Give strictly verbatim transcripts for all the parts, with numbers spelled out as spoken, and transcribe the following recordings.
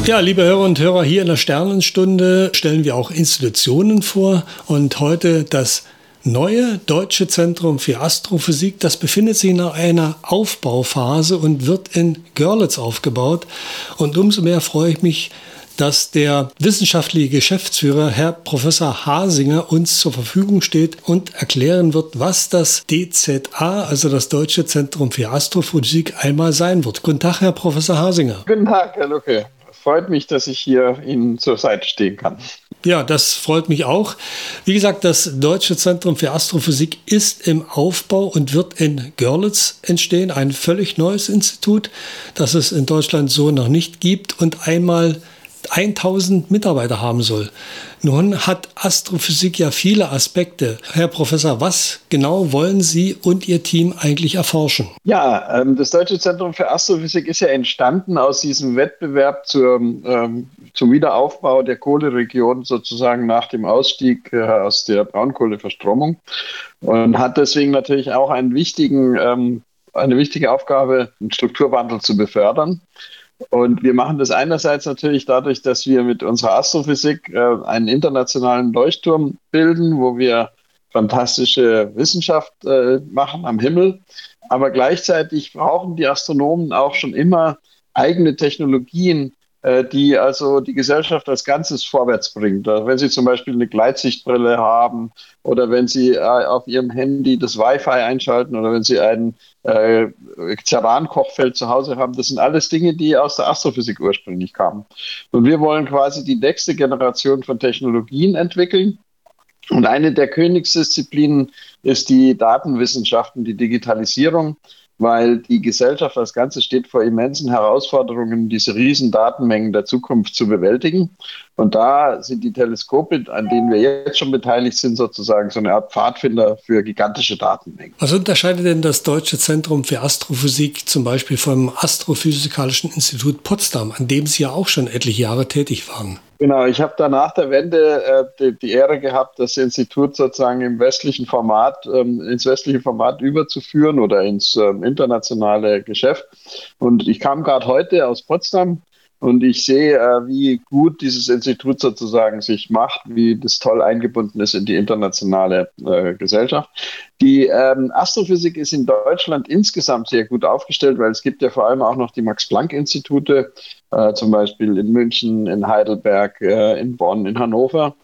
Ja, liebe Hörer und Hörer, hier in der Sternenstunde stellen wir auch Institutionen vor und heute das neue Deutsche Zentrum für Astrophysik. Das befindet sich in einer Aufbauphase und wird in Görlitz aufgebaut. Und umso mehr freue ich mich, dass der wissenschaftliche Geschäftsführer, Herr Professor Hasinger, uns zur Verfügung steht und erklären wird, was das D Z A, also das Deutsche Zentrum für Astrophysik, einmal sein wird. Guten Tag, Herr Professor Hasinger. Guten Tag, Herr Lucke. Freut mich, dass ich hier Ihnen zur Seite stehen kann. Ja, das freut mich auch. Wie gesagt, das Deutsche Zentrum für Astrophysik ist im Aufbau und wird in Görlitz entstehen. Ein völlig neues Institut, das es in Deutschland so noch nicht gibt und einmal tausend Mitarbeiter haben soll. Nun hat Astrophysik ja viele Aspekte. Herr Professor, was genau wollen Sie und Ihr Team eigentlich erforschen? Ja, ähm, das Deutsche Zentrum für Astrophysik ist ja entstanden aus diesem Wettbewerb zur, ähm, zum Wiederaufbau der Kohleregion sozusagen nach dem Ausstieg äh, aus der Braunkohleverstromung und hat deswegen natürlich auch einen wichtigen, ähm, eine wichtige Aufgabe, den Strukturwandel zu befördern. Und wir machen das einerseits natürlich dadurch, dass wir mit unserer Astrophysik äh, einen internationalen Leuchtturm bilden, wo wir fantastische Wissenschaft äh, machen am Himmel. Aber gleichzeitig brauchen die Astronomen auch schon immer eigene Technologien, äh, die also die Gesellschaft als Ganzes vorwärts bringt. Also wenn Sie zum Beispiel eine Gleitsichtbrille haben oder wenn Sie äh, auf Ihrem Handy das Wi-Fi einschalten oder wenn Sie einen äh, Ceran-Kochfeld zu Hause haben, das sind alles Dinge, die aus der Astrophysik ursprünglich kamen. Und wir wollen quasi die nächste Generation von Technologien entwickeln. Und eine der Königsdisziplinen ist die Datenwissenschaften, die Digitalisierung, weil die Gesellschaft als Ganze steht vor immensen Herausforderungen, diese riesen Datenmengen der Zukunft zu bewältigen. Und da sind die Teleskope, an denen wir jetzt schon beteiligt sind, sozusagen so eine Art Pfadfinder für gigantische Datenmengen. Was unterscheidet denn das Deutsche Zentrum für Astrophysik zum Beispiel vom Astrophysikalischen Institut Potsdam, an dem Sie ja auch schon etliche Jahre tätig waren? Genau, ich habe da nach der Wende äh, die, die Ehre gehabt, das Institut sozusagen im westlichen Format, ähm, ins westliche Format überzuführen oder ins ähm, internationale Geschäft. Und ich kam gerade heute aus Potsdam und ich sehe, äh, wie gut dieses Institut sozusagen sich macht, wie das toll eingebunden ist in die internationale äh, Gesellschaft. Die ähm, Astrophysik ist in Deutschland insgesamt sehr gut aufgestellt, weil es gibt ja vor allem auch noch die Max-Planck-Institute, äh, zum Beispiel in München, in Heidelberg, äh, in Bonn, in Hannover.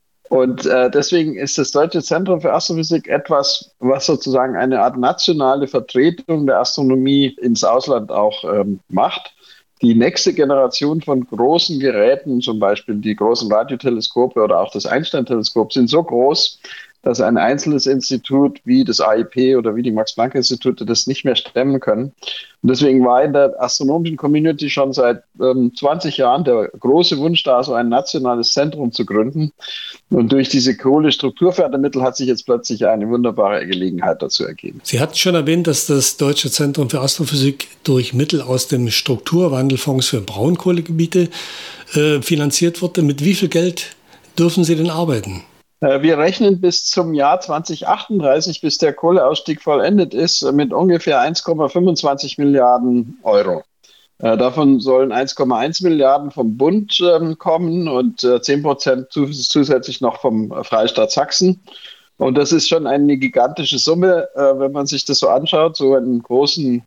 Und äh, deswegen ist das Deutsche Zentrum für Astrophysik etwas, was sozusagen eine Art nationale Vertretung der Astronomie ins Ausland auch ähm, macht. Die nächste Generation von großen Geräten, zum Beispiel die großen Radioteleskope oder auch das Einstein-Teleskop, sind so groß, dass ein einzelnes Institut wie das A I P oder wie die Max-Planck-Institute das nicht mehr stemmen können. Und deswegen war in der astronomischen Community schon seit ähm, zwanzig Jahren der große Wunsch da, so ein nationales Zentrum zu gründen. Und durch diese Kohle-Strukturfördermittel hat sich jetzt plötzlich eine wunderbare Gelegenheit dazu ergeben. Sie hatten schon erwähnt, dass das Deutsche Zentrum für Astrophysik durch Mittel aus dem Strukturwandelfonds für Braunkohlegebiete äh, finanziert wurde. Mit wie viel Geld dürfen Sie denn arbeiten? Wir rechnen bis zum Jahr zwanzig achtunddreißig, bis der Kohleausstieg vollendet ist, mit ungefähr eins Komma fünfundzwanzig Milliarden Euro. Davon sollen eins Komma eins Milliarden vom Bund kommen und zehn Prozent zusätzlich noch vom Freistaat Sachsen. Und das ist schon eine gigantische Summe, wenn man sich das so anschaut. So einen großen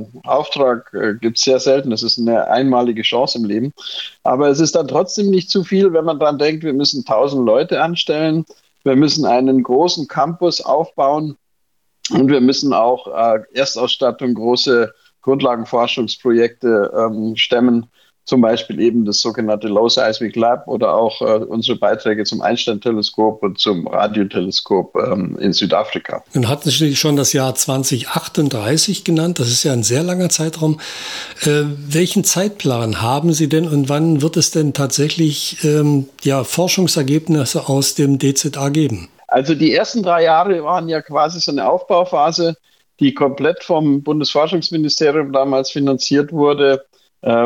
Auftrag gibt es sehr selten. Das ist eine einmalige Chance im Leben. Aber es ist dann trotzdem nicht zu viel, wenn man dann denkt, wir müssen tausend Leute anstellen. Wir müssen einen großen Campus aufbauen und wir müssen auch Erstausstattung, große Grundlagenforschungsprojekte stemmen. Zum Beispiel eben das sogenannte Low Seismic Lab oder auch äh, unsere Beiträge zum Einstein-Teleskop und zum Radioteleskop ähm, in Südafrika. Nun hatten Sie schon das Jahr zwanzig achtunddreißig genannt. Das ist ja ein sehr langer Zeitraum. Äh, welchen Zeitplan haben Sie denn und wann wird es denn tatsächlich ähm, ja, Forschungsergebnisse aus dem D Z A geben? Also die ersten drei Jahre waren ja quasi so eine Aufbauphase, die komplett vom Bundesforschungsministerium damals finanziert wurde.